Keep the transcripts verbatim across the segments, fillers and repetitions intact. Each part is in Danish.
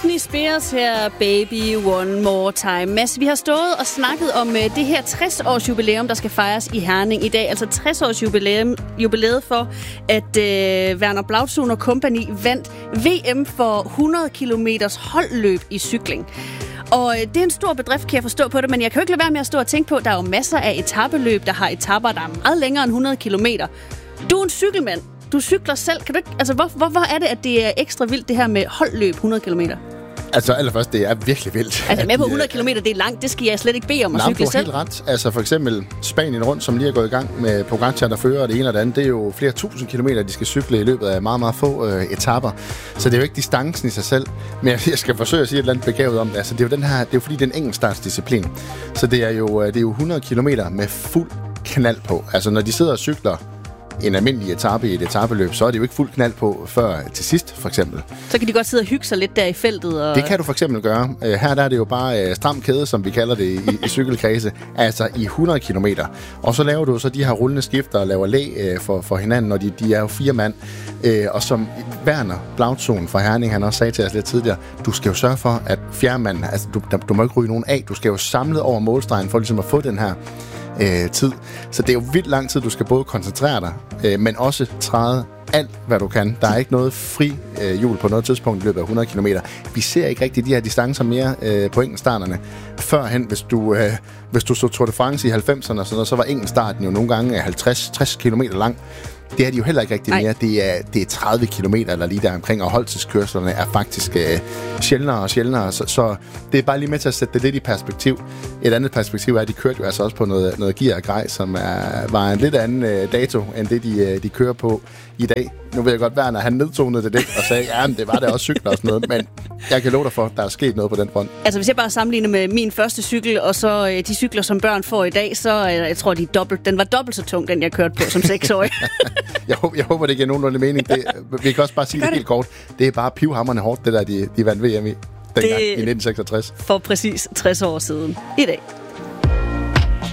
Britney Spears her, Baby One More Time. Mads, vi har stået og snakket om uh, det her tres års jubilæum, der skal fejres i Herning i dag. Altså tres års jubilæum, jubilæet for, at uh, Werner Blautzon og Company vandt V M for hundrede kilometers holdløb i cykling. Og det er en stor bedrift, kan jeg forstå på det, men jeg kan jo ikke lade være med at stå og tænke på, at der er jo masser af etapeløb, der har etaper, der er meget længere end hundrede kilometer. Du er en cykelmand. Du cykler selv. Kan du ikke, altså, hvor, hvor, hvor er det, at det er ekstra vildt, det her med holdløb hundrede kilometer? Altså allerførst, det er virkelig vildt. Altså med på hundrede kilometer, det er langt. Det skal jeg slet ikke bede om at cykle selv. helt ret. Altså for eksempel Spanien rundt, som lige er gået i gang med Pogačar, der fører det ene og det andet. Det er jo flere tusind kilometer, de skal cykle i løbet af meget, meget få øh, etapper. Så det er jo ikke distancen i sig selv. Men jeg, jeg skal forsøge at sige et eller andet begavet om det. Altså det er jo den her, det er jo fordi, det er en enkeltstartsdisciplin. Så det er jo, det er jo hundrede kilometer med fuld knald på. Altså når de sidder og cykler en almindelig etape i et etapeløb, så er det jo ikke fuld knald på før til sidst, for eksempel. Så kan de godt sidde og hygge sig lidt der i feltet? Og... Det kan du for eksempel gøre. Her der er det jo bare stram kæde, som vi kalder det i, i cykelkredse, altså i hundrede kilometer. Og så laver du så de her rullende skifter og laver læ for, for hinanden, og de, de er jo fire mand. Og som Werner Blautzon fra Herning, han også sagde til os lidt tidligere, du skal jo sørge for, at fjerdemanden, altså du, du må ikke ryge nogen af, du skal jo samle over målstregen for ligesom at få den her Øh, tid. Så det er jo vildt lang tid, du skal både koncentrere dig, øh, men også træde alt, hvad du kan. Der er ikke noget fri øh, hjul på noget tidspunkt i løbet af hundrede kilometer. Vi ser ikke rigtig de her distancer mere øh, på enkeltstarterne. Førhen, hvis du, øh, hvis du så Tour de France i halvfemserne og sådan noget, så var enkeltstarten jo nogle gange halvtreds til tres kilometer lang. Det er de jo heller ikke rigtig mere. Det er, det er tredive kilometer eller lige der omkring, og holdtidskørslerne er faktisk øh, sjældnere og sjældnere. Så, så det er bare lige med til at sætte det lidt i perspektiv. Et andet perspektiv er, at de kørte jo altså også på noget, noget gear og grej, som er, var en lidt anden øh, dato, end det de, de kører på i dag. Nu ved jeg godt, Werner, han nedtonede det lidt og sagde, ja, men det var det også cykler og sådan noget, men jeg kan love dig for, at der er sket noget på den front. Altså, hvis jeg bare sammenligner med min første cykel, og så øh, de cykler, som børn får i dag, så øh, jeg tror, de er dobbelt, den var dobbelt så tung, den jeg kørte på som seksårig. jeg, håber, jeg håber, det giver nogenlunde mening. Det, vi kan også bare sige det, det helt kort. Det er bare pivhamrende hårdt, det der, de, de vandt V M i dengang i nitten seksogtres. For præcis tres år siden i dag.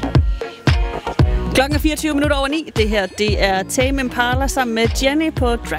Klokken er fireogtyve minutter over ni. Det her, det er Tame Impala sammen med Jenny på Drag.